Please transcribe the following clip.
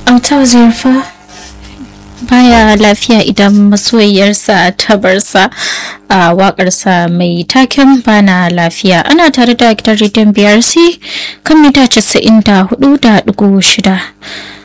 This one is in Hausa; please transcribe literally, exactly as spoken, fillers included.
auta zurfa baya lafiya idan masoyiyarsa ta barsa a waƙarsa mai taken bana lafiya. Ana tare da gidan rediyon B R C kan mita casa'in da hudu da ɗigo shida.